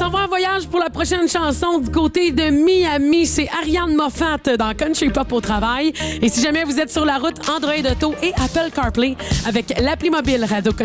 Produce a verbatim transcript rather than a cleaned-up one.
s'en va en voyage pour la prochaine chanson du côté de Miami. C'est Ariane Moffat dans Country Pop au travail. Et si jamais vous êtes sur la route, Android Auto et Apple CarPlay avec l'appli mobile Radio